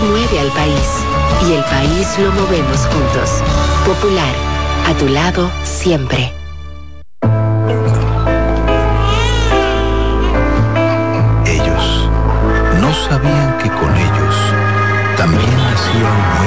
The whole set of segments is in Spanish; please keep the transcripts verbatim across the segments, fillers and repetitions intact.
mueve al país y el país lo movemos juntos. Popular, a tu lado siempre. Ellos no sabían que con ellos también nacía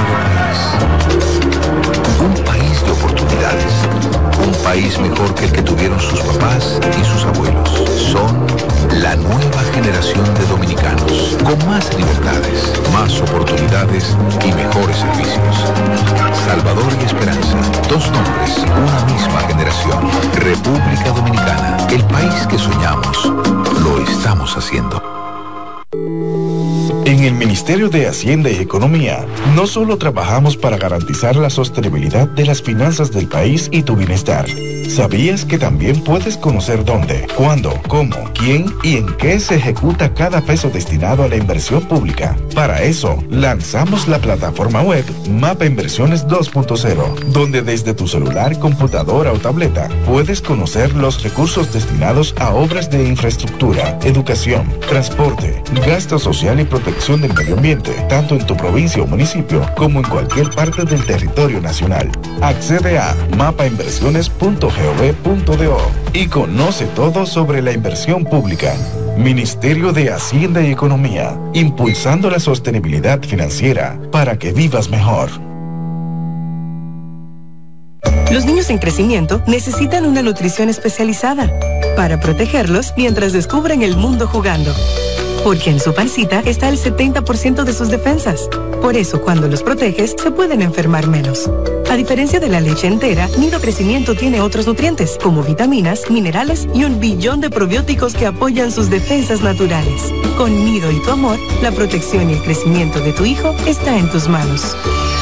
un nuevo país. Un país de oportunidades. Un país mejor que el que tuvieron sus papás y sus abuelos. Son la nueva generación de dominicanos, con más libertades, más oportunidades y mejores servicios. Salvador y Esperanza, dos nombres, una misma generación. República Dominicana, el país que soñamos, lo estamos haciendo. En el Ministerio de Hacienda y Economía, no solo trabajamos para garantizar la sostenibilidad de las finanzas del país y tu bienestar. ¿Sabías que también puedes conocer dónde, cuándo, cómo, quién y en qué se ejecuta cada peso destinado a la inversión pública? Para eso, lanzamos la plataforma web Mapa Inversiones dos punto cero, donde desde tu celular, computadora o tableta puedes conocer los recursos destinados a obras de infraestructura, educación, transporte, gasto social y protección del medio ambiente, tanto en tu provincia o municipio como en cualquier parte del territorio nacional. Accede a mapa inversiones punto gov punto do y conoce todo sobre la inversión pública. Ministerio de Hacienda y Economía, impulsando la sostenibilidad financiera para que vivas mejor. Los niños en crecimiento necesitan una nutrición especializada para protegerlos mientras descubren el mundo jugando. Porque en su pancita está el setenta por ciento de sus defensas. Por eso, cuando los proteges, se pueden enfermar menos. A diferencia de la leche entera, Nido Crecimiento tiene otros nutrientes, como vitaminas, minerales y un billón de probióticos que apoyan sus defensas naturales. Con Nido y tu amor, la protección y el crecimiento de tu hijo está en tus manos.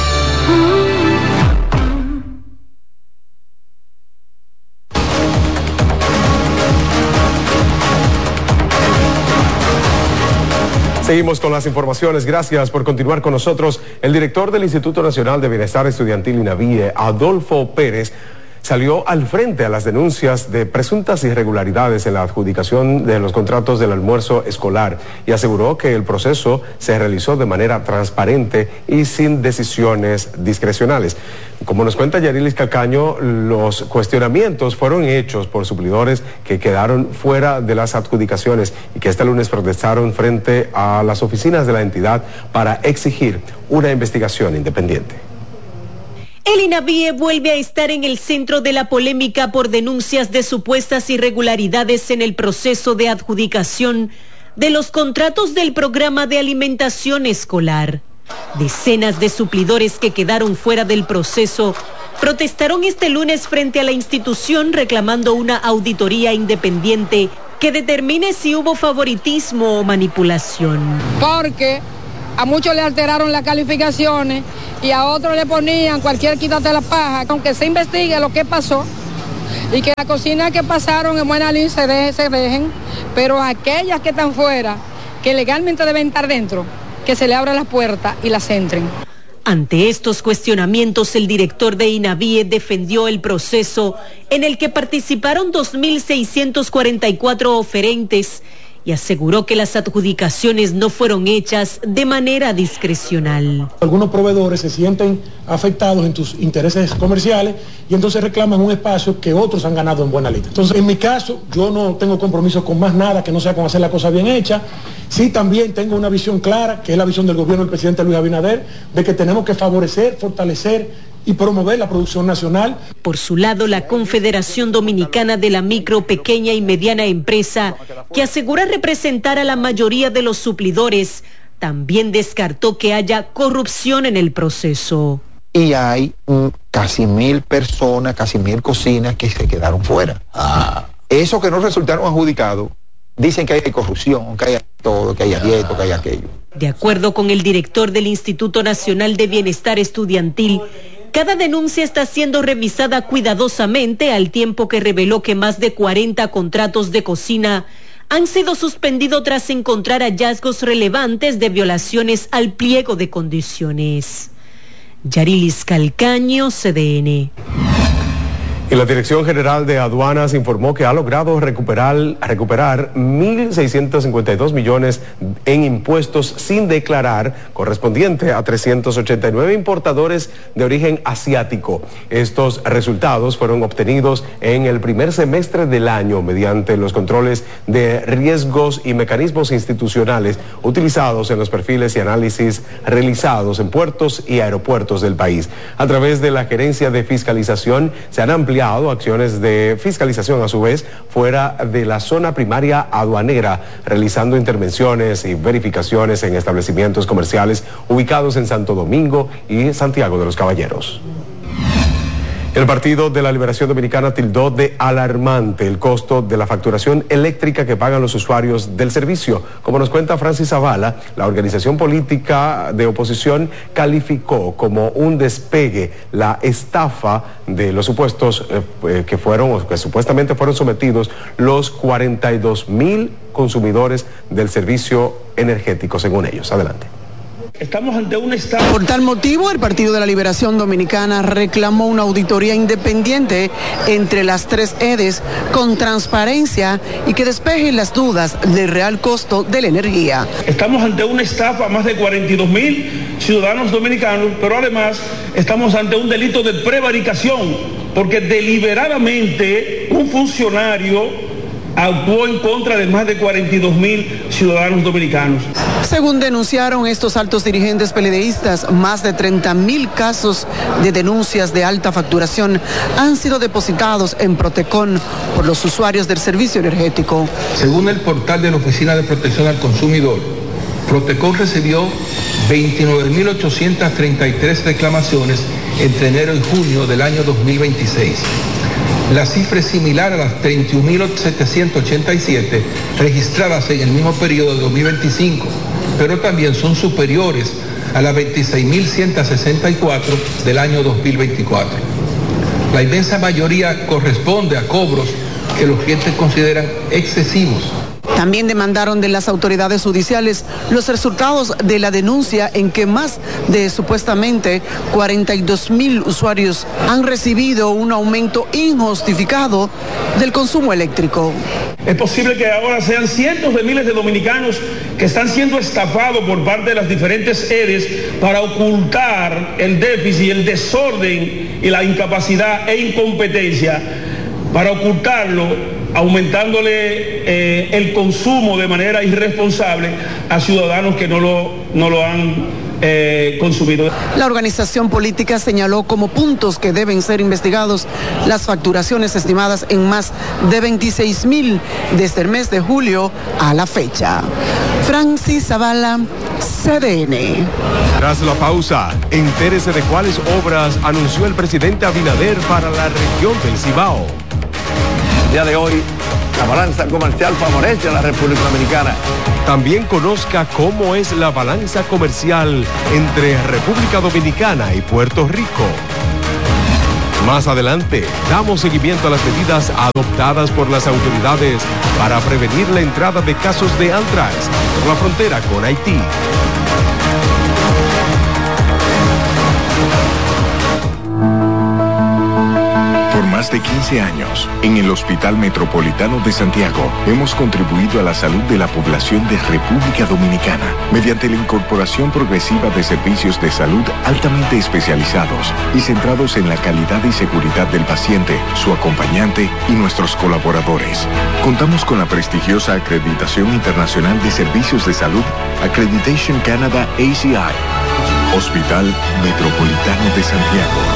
Seguimos con las informaciones. Gracias por continuar con nosotros. El director del Instituto Nacional de Bienestar Estudiantil INAVIE, Adolfo Pérez, salió al frente a las denuncias de presuntas irregularidades en la adjudicación de los contratos del almuerzo escolar y aseguró que el proceso se realizó de manera transparente y sin decisiones discrecionales. Como nos cuenta Yarilis Calcaño, los cuestionamientos fueron hechos por suplidores que quedaron fuera de las adjudicaciones y que este lunes protestaron frente a las oficinas de la entidad para exigir una investigación independiente. El INAVIE vuelve a estar en el centro de la polémica por denuncias de supuestas irregularidades en el proceso de adjudicación de los contratos del programa de alimentación escolar. Decenas de suplidores que quedaron fuera del proceso protestaron este lunes frente a la institución reclamando una auditoría independiente que determine si hubo favoritismo o manipulación. Porque a muchos le alteraron las calificaciones y a otros le ponían cualquier quítate la paja, aunque se investigue lo que pasó y que las cocinas que pasaron en buena ley se, deje, se dejen, pero aquellas que están fuera, que legalmente deben estar dentro, que se le abra la puerta y las entren. Ante estos cuestionamientos, el director de INAVIE defendió el proceso en el que participaron dos mil seiscientos cuarenta y cuatro oferentes y aseguró que las adjudicaciones no fueron hechas de manera discrecional. Algunos proveedores se sienten afectados en sus intereses comerciales y entonces reclaman un espacio que otros han ganado en buena ley. Entonces, en mi caso, yo no tengo compromiso con más nada que no sea con hacer la cosa bien hecha. Sí, también tengo una visión clara, que es la visión del gobierno del presidente Luis Abinader, de que tenemos que favorecer, fortalecer y promover la producción nacional. Por su lado, la Confederación Dominicana de la Micro, Pequeña y Mediana Empresa, que asegura representar a la mayoría de los suplidores, también descartó que haya corrupción en el proceso. Y hay um, casi mil personas, casi mil cocinas que se quedaron fuera. Ah. Esos que no resultaron adjudicados, dicen que hay corrupción, que hay todo, que hay esto, que hay aquello. De acuerdo con el director del Instituto Nacional de Bienestar Estudiantil, cada denuncia está siendo revisada cuidadosamente al tiempo que reveló que más de cuarenta contratos de cocina han sido suspendidos tras encontrar hallazgos relevantes de violaciones al pliego de condiciones. Yarilis Calcaño, C D N. Y la Dirección General de Aduanas informó que ha logrado recuperar, recuperar mil seiscientos cincuenta y dos millones en impuestos sin declarar, correspondiente a trescientos ochenta y nueve importadores de origen asiático. Estos resultados fueron obtenidos en el primer semestre del año mediante los controles de riesgos y mecanismos institucionales utilizados en los perfiles y análisis realizados en puertos y aeropuertos del país. A través de la Gerencia de Fiscalización se han ampliado acciones de fiscalización a su vez fuera de la zona primaria aduanera, realizando intervenciones y verificaciones en establecimientos comerciales ubicados en Santo Domingo y Santiago de los Caballeros. El Partido de la Liberación Dominicana tildó de alarmante el costo de la facturación eléctrica que pagan los usuarios del servicio. Como nos cuenta Francis Zavala, la organización política de oposición calificó como un despegue la estafa de los supuestos eh, que fueron, o que supuestamente fueron sometidos los cuarenta y dos mil consumidores del servicio energético, según ellos. Adelante. Estamos ante un estado. Por tal motivo, el Partido de la Liberación Dominicana reclamó una auditoría independiente entre las tres EDES con transparencia y que despeje las dudas del real costo de la energía. Estamos ante una estafa a más de cuarenta y dos mil ciudadanos dominicanos, pero además estamos ante un delito de prevaricación, porque deliberadamente un funcionario actuó en contra de más de cuarenta y dos mil ciudadanos dominicanos. Según denunciaron estos altos dirigentes peledeístas, más de treinta mil casos de denuncias de alta facturación han sido depositados en Protecon por los usuarios del servicio energético. Según el portal de la Oficina de Protección al Consumidor, Protecon recibió veintinueve mil ochocientas treinta y tres reclamaciones entre enero y junio del año dos mil veintiséis. La cifra es similar a las treinta y un mil setecientos ochenta y siete registradas en el mismo periodo de dos mil veinticinco, pero también son superiores a las veintiséis mil ciento sesenta y cuatro del año dos mil veinticuatro. La inmensa mayoría corresponde a cobros que los clientes consideran excesivos. También demandaron de las autoridades judiciales los resultados de la denuncia en que más de supuestamente cuarenta y dos mil usuarios han recibido un aumento injustificado del consumo eléctrico. Es posible que ahora sean cientos de miles de dominicanos que están siendo estafados por parte de las diferentes EDES para ocultar el déficit, el desorden y la incapacidad e incompetencia, para ocultarlo, aumentándole eh, el consumo de manera irresponsable a ciudadanos que no lo, no lo han eh, consumido. La organización política señaló como puntos que deben ser investigados las facturaciones estimadas en más de veintiséis mil desde el mes de julio a la fecha. Francis Zavala, C D N. Tras la pausa, entérese de cuáles obras anunció el presidente Abinader para la región del Cibao. Día de hoy, la balanza comercial favorece a la República Dominicana. También conozca cómo es la balanza comercial entre República Dominicana y Puerto Rico. Más adelante, damos seguimiento a las medidas adoptadas por las autoridades para prevenir la entrada de casos de anthrax por la frontera con Haití. Más de quince años, en el Hospital Metropolitano de Santiago, hemos contribuido a la salud de la población de República Dominicana mediante la incorporación progresiva de servicios de salud altamente especializados y centrados en la calidad y seguridad del paciente, su acompañante y nuestros colaboradores. Contamos con la prestigiosa acreditación internacional de servicios de salud Accreditation Canada A C I. Hospital Metropolitano de Santiago.